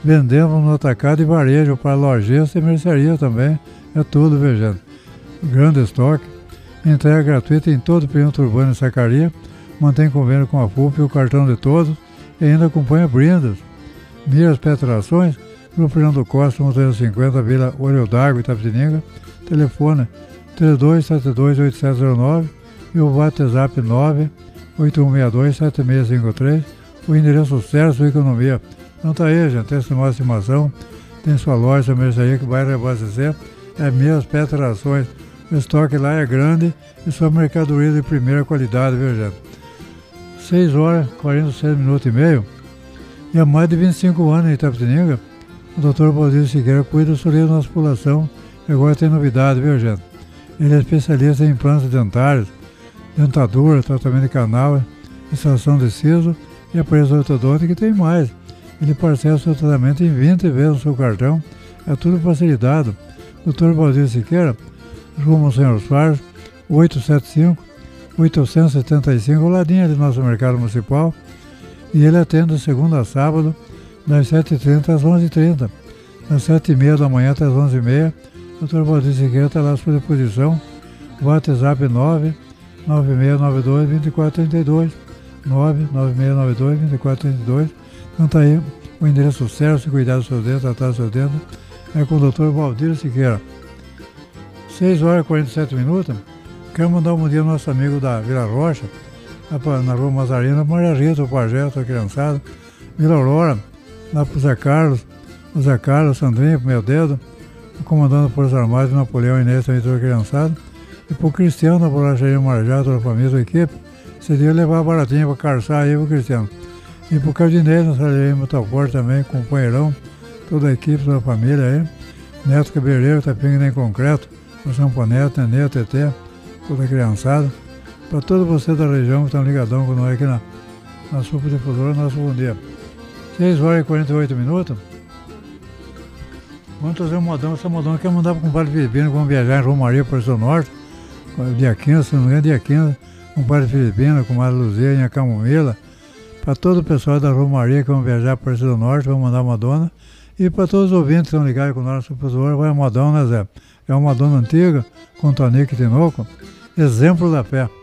Vendemos no atacado e varejo para lojistas e mercearia também. É tudo, viu, gente? Grande estoque. Entrega gratuita em todo o perímetro urbano e Sacaria. Mantém convênio com a FUP e o cartão de todos. E ainda acompanha brindas. Miras Petrações, Grupo Fernando Costa, 350, Vila Olho d'Água, Itapetininga. Telefone 3272-8709 e o WhatsApp 98162-7653. O endereço certo, sua economia. Então tá aí, gente, tem sua estimação, tem sua loja, mercearia que vai reabastecer. É Miras Petrações. O estoque lá é grande e sua mercadoria de primeira qualidade, viu, gente? 6 horas, 46 minutos e meio. E há mais de 25 anos em Itapetininga, o Dr. Valdir Siqueira cuida do sorriso da nossa população. E agora tem novidade, viu, gente? Ele é especialista em implantes dentários, dentadura, tratamento de canal, extração de siso e aparelho ortodôntico, e tem mais. Ele parcela o seu tratamento em 20 vezes no seu cartão. É tudo facilitado. Dr. Valdir Siqueira, rumo ao Senhor Soares, 875-875, ao ladinho do nosso mercado municipal. E ele atende de segunda a sábado, das 7h30 às 11h30. Das 7h30 da manhã até as 11h30. Dr. Valdir Siqueira está lá à sua disposição. WhatsApp 99692-2432. 99692-2432. Então está aí o endereço certo, se cuidar dos seus dentes, tratar dos seus dentes. É com o Dr. Valdir Siqueira. 6 horas e 47 minutos. Quero mandar um bom dia ao nosso amigo da Vila Rocha, na Rua Mazarina, Maria Rita, o Pajé, a criançada. Vila Aurora, lá para o Zé Carlos, Sandrinho, pro meu dedo, o comandante das Forças Armadas, Napoleão Inês, também toda a criançada. E pro Cristiano, da Bolacharia Marajá, toda a família, toda a equipe, seria levar baratinho para carçar aí pro Cristiano. E pro Cardineiro, na Salaria Mutaporte também, companheirão, toda a equipe, toda a família aí. Neto Cabeleireiro, Tapinga nem concreto, o Samponeto, Nenê, Tetê, toda a criançada. Para todos vocês da região que estão ligadão com nós aqui na Superdifusora, nosso bom dia. 6 horas e 48 minutos. Vamos trazer um modão. Essa modão quer mandar para o compadre Filipino, vamos viajar em Romaria, para o Sul Norte. Dia 15, se não me engano, dia 15. Compadre Filipino, comadre Luzia, em Camomila. Para todo o pessoal da Romaria que vão viajar para o Sul Norte, vamos mandar uma dona. E para todos os ouvintes que estão ligados com nós na Superdifusora, vai uma modão, né, Zé? É uma dona antiga, com Tonico e Tinoco. Exemplo da fé.